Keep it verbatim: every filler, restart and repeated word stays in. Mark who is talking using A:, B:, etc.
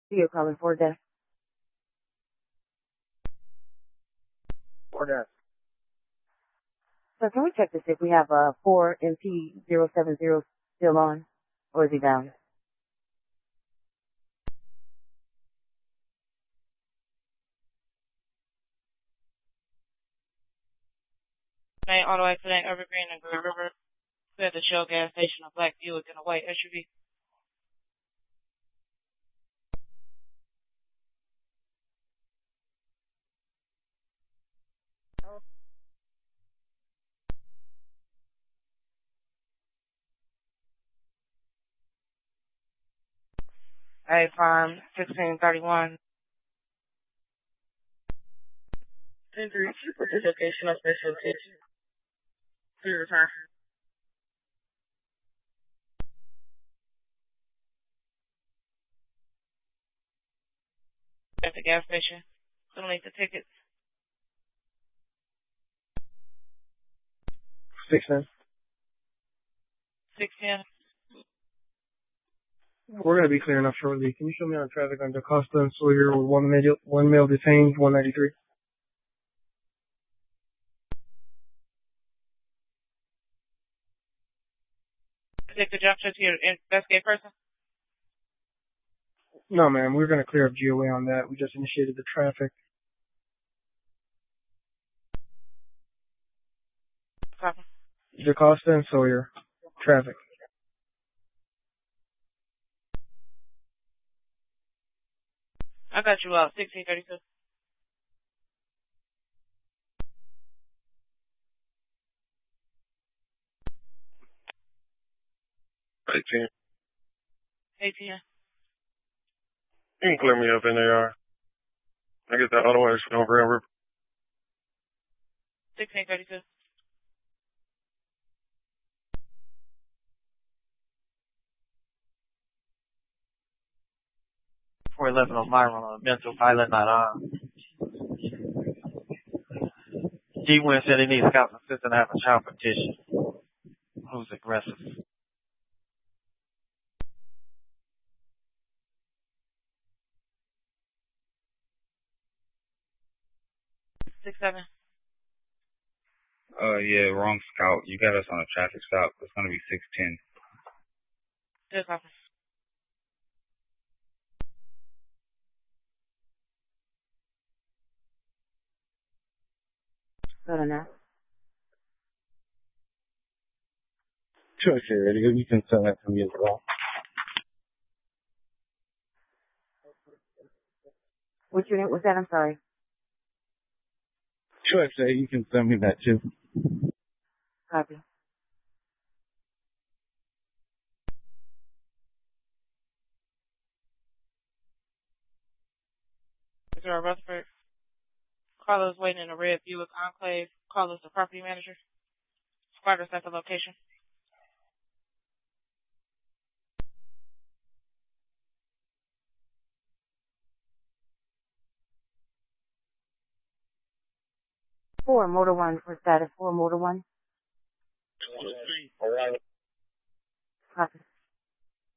A: You're calling for death.
B: For death.
A: So can we check to see if we have uh, four M P zero seven zero still on, or is he down?
C: Main auto accident, Evergreen and Green River. We at the Shell gas station, a black Buick and a white S U V. A farm, sixteen thirty-one. ten three, location of special attention. Clear time. At the gas station. Don't leave the tickets.
B: Six ten.
C: six ten.
B: We're going to be clearing up shortly. Can you show me on traffic on DaCosta and Sawyer with one male, one male detained, one ninety-three?
C: Take the junction to your investigate person?
B: No, ma'am. We're going to clear up G O A on that. We just initiated the traffic.
C: Copy.
B: DaCosta and Sawyer. Traffic.
C: I got you out, sixteen thirty-two.
D: eighteen.
C: eighteen.
D: You can clear me up in A R. I get that auto accident on Grand River.
C: sixteen thirty-two.
E: four eleven on Myron on a mental pilot not on. G-Win said he needs scout assistant to have a child petition. Who's aggressive?
C: six seven.
F: Uh, yeah, wrong scout. You got us on a traffic stop. It's gonna be six ten.
C: Good copy.
A: Good enough.
F: Sure, sure. You can send that to me as well.
A: Which unit was that? I'm sorry.
F: Sure, sir. You can send me that too.
A: Copy.
C: Is there a Rutherford? Carlos waiting in a red Buick Enclave. Carlos, the property manager. Squatters at the location.
A: Four motor one for status. Four motor one.
D: All right.
A: Copy.